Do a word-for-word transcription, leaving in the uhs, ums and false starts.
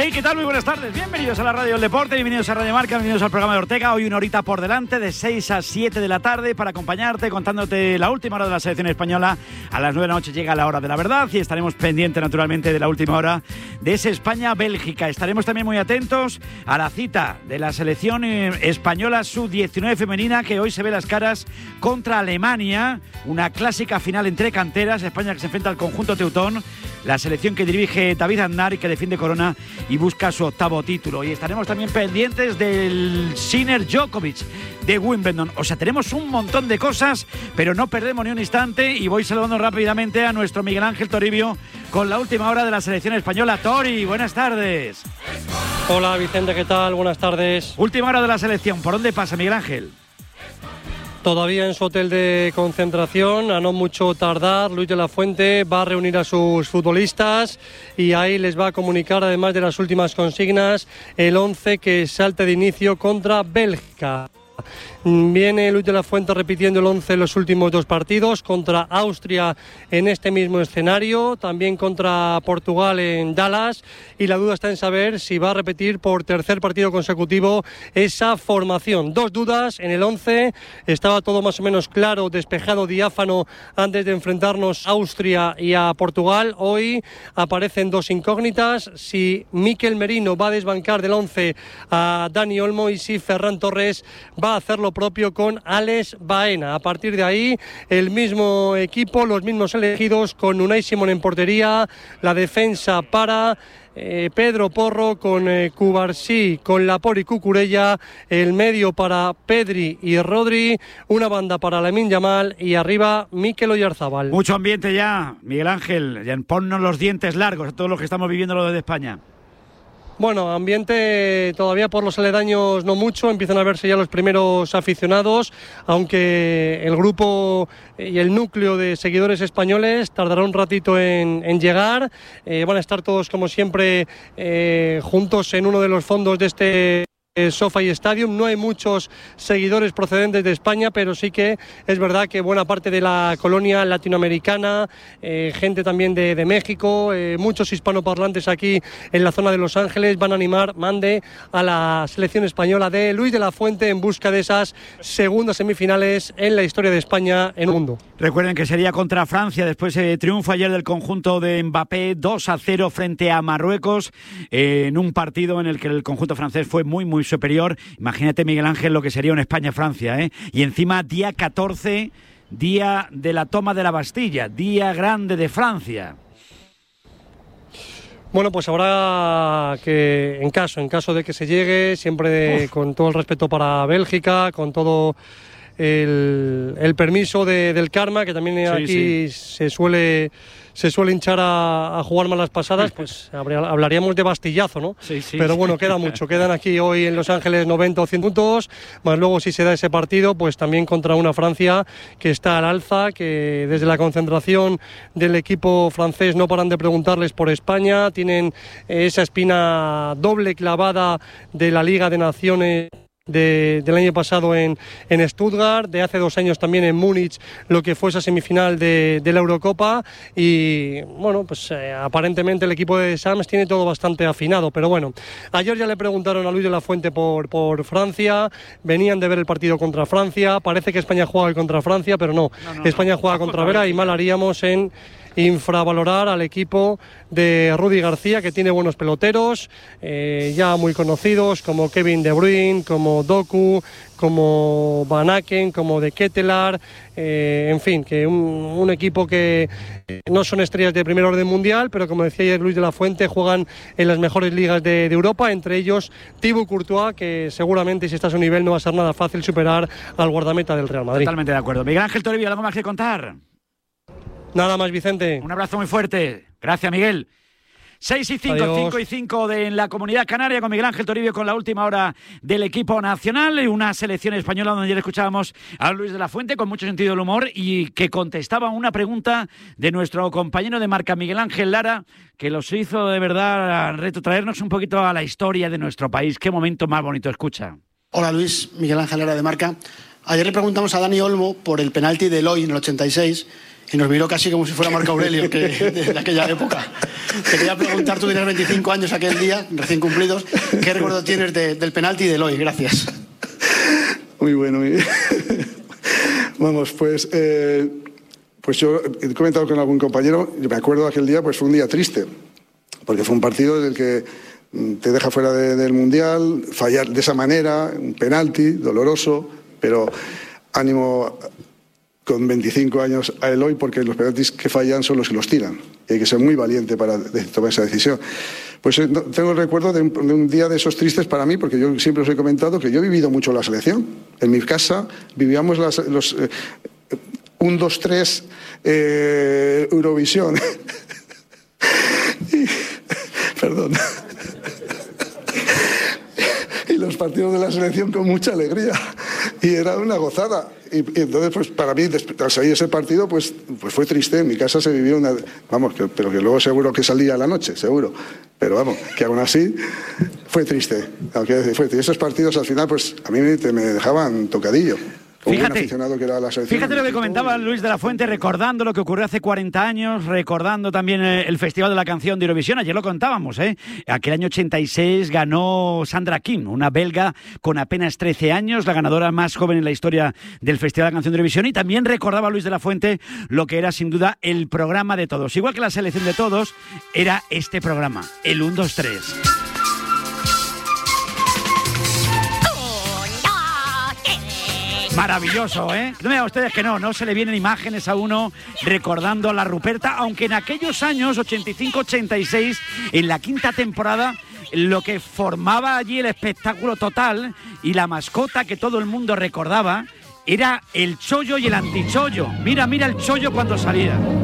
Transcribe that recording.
Hey, ¿qué tal? Muy buenas tardes. Bienvenidos a la Radio del Deporte, bienvenidos a Radio Marca, bienvenidos al programa de Ortega. Hoy una horita por delante, de seis a siete de la tarde, para acompañarte, contándote la última hora de la selección española. A las nueve de la noche llega la hora de la verdad y estaremos pendientes, naturalmente, de la última hora de ese España-Bélgica. Estaremos también muy atentos a la cita de la selección española sub diecinueve femenina, que hoy se ve las caras contra Alemania. Una clásica final entre canteras. España que se enfrenta al conjunto teutón. La selección que dirige David Aznar y que defiende corona y busca su octavo título. Y estaremos también pendientes del Sinner Djokovic de Wimbledon. O sea, tenemos un montón de cosas, pero no perdemos ni un instante. Y voy saludando rápidamente a nuestro Miguel Ángel Toribio con la última hora de la selección española. Tori, buenas tardes. Hola Vicente, ¿qué tal? Buenas tardes. Última hora de la selección. ¿Por dónde pasa, Miguel Ángel? Todavía en su hotel de concentración, a no mucho tardar, Luis de la Fuente va a reunir a sus futbolistas y ahí les va a comunicar, además de las últimas consignas, el once que salte de inicio contra Bélgica. Viene Luis de la Fuente repitiendo el once en los últimos dos partidos, contra Austria en este mismo escenario, también contra Portugal en Dallas, y la duda está en saber si va a repetir por tercer partido consecutivo esa formación. Dos dudas en el once, estaba todo más o menos claro, despejado, diáfano antes de enfrentarnos a Austria y a Portugal. Hoy aparecen dos incógnitas, si Mikel Merino va a desbancar del once a Dani Olmo y si Ferran Torres va a hacer lo propio con Alex Baena. A partir de ahí, el mismo equipo, los mismos elegidos, con Unai Simón en portería, la defensa para eh, Pedro Porro, con eh, Cubarsí, con Laporte y Cucurella, el medio para Pedri y Rodri, una banda para Lamine Yamal y arriba Mikel Oyarzabal. Mucho ambiente ya, Miguel Ángel. Ya ponnos los dientes largos a todos los que estamos viviendo lo de España. Bueno, ambiente todavía por los aledaños no mucho, empiezan a verse ya los primeros aficionados, aunque el grupo y el núcleo de seguidores españoles tardará un ratito en, en llegar. Eh, van a estar todos, como siempre, eh, juntos en uno de los fondos de este SoFi Stadium. No hay muchos seguidores procedentes de España, pero sí que es verdad que buena parte de la colonia latinoamericana, eh, gente también de, de México, eh, muchos hispanoparlantes aquí en la zona de Los Ángeles van a animar, mande a la selección española de Luis de la Fuente en busca de esas segundas semifinales en la historia de España en el mundo. Recuerden que sería contra Francia después de triunfo ayer del conjunto de Mbappé dos a cero frente a Marruecos, eh, en un partido en el que el conjunto francés fue muy muy superior. Imagínate, Miguel Ángel, lo que sería un España-Francia, ¿eh? Y encima día catorce, día de la toma de la Bastilla, día grande de Francia. Bueno, pues habrá que, en caso, en caso de que se llegue, siempre de, con todo el respeto para Bélgica, con todo el, el permiso de, del karma, que también sí, aquí sí. se suele... se suele hinchar a, a jugar malas pasadas, pues habría, hablaríamos de bastillazo, ¿no? Sí, sí, Pero bueno, sí. queda mucho. Quedan aquí hoy en Los Ángeles noventa o cien puntos, más luego si se da ese partido, pues también contra una Francia que está al alza, que desde la concentración del equipo francés no paran de preguntarles por España, tienen esa espina doble clavada de la Liga de Naciones De, del año pasado en, en Stuttgart, de hace dos años también en Múnich, lo que fue esa semifinal de, de la Eurocopa, y bueno, pues eh, aparentemente el equipo de Sams tiene todo bastante afinado, pero bueno, ayer ya le preguntaron a Luis de la Fuente por, por Francia, venían de ver el partido contra Francia, parece que España juega hoy contra Francia, pero no, no, no España no, juega no, contra Vera y mal haríamos en infravalorar al equipo de Rudy García, que tiene buenos peloteros, eh, ya muy conocidos, como Kevin De Bruyne, como Doku, como Van Aken, como De Ketelaar, eh, en fin, que un, un equipo que no son estrellas de primer orden mundial, pero como decía ayer Luis de la Fuente, juegan en las mejores ligas de, de Europa, entre ellos Thibaut Courtois, que seguramente si está a su nivel no va a ser nada fácil superar al guardameta del Real Madrid. Totalmente de acuerdo. Miguel Ángel Toribio, ¿algo más que contar? Nada más, Vicente. Un abrazo muy fuerte. Gracias, Miguel. seis y cinco, cinco y cinco de en la Comunidad Canaria con Miguel Ángel Toribio con la última hora del equipo nacional y una selección española donde ayer escuchábamos a Luis de la Fuente con mucho sentido del humor y que contestaba una pregunta de nuestro compañero de marca Miguel Ángel Lara, que los hizo de verdad retrotraernos un poquito a la historia de nuestro país. Qué momento más bonito, escucha. Hola Luis, Miguel Ángel Lara de marca. Ayer le preguntamos a Dani Olmo por el penalti de Eloy en el ochenta y seis y nos miró casi como si fuera Marco Aurelio, que, de, de aquella época. Te quería preguntar, tú tenías veinticinco años aquel día, recién cumplidos, ¿qué recuerdo tienes de, del penalti y del hoy? Gracias. Muy bueno, muy bien. Vamos, pues, eh, pues yo he comentado con algún compañero, yo me acuerdo de aquel día, pues fue un día triste, porque fue un partido en el que te deja fuera de, del Mundial, fallar de esa manera, un penalti doloroso, pero ánimo con veinticinco años a Eloy, porque los penaltis que fallan son los que los tiran, y hay que ser muy valiente para tomar esa decisión. Pues tengo el recuerdo de un, de un día de esos tristes para mí, porque yo siempre os he comentado que yo he vivido mucho la selección. En mi casa vivíamos las, los eh, un, dos, tres eh, Eurovisión. y, perdón. Y los partidos de la selección con mucha alegría. Y era una gozada. Y, y entonces, pues para mí, al salir ese partido, pues, pues fue triste. En mi casa se vivió una... Vamos, que, pero que luego seguro que salía a la noche, seguro. Pero vamos, que aún así fue triste. Aunque fue triste. Esos partidos al final, pues a mí me, me dejaban tocadillo. Fíjate, aficionado que era la selección, fíjate lo que comentaba Luis de la Fuente, recordando lo que ocurrió hace cuarenta años, recordando también el Festival de la Canción de Eurovisión. Ayer lo contábamos, ¿eh? Aquel año ochenta y seis ganó Sandra Kim, una belga con apenas trece años, la ganadora más joven en la historia del Festival de la Canción de Eurovisión. Y también recordaba Luis de la Fuente lo que era sin duda el programa de todos. Igual que la selección de todos, era este programa, el uno, dos, tres. Maravilloso, ¿eh? No me digan ustedes que no, no se le vienen imágenes a uno recordando a la Ruperta, aunque en aquellos años, ochenta y cinco ochenta y seis, en la quinta temporada, lo que formaba allí el espectáculo total y la mascota que todo el mundo recordaba era el chollo y el antichollo. Mira, mira el chollo cuando salía.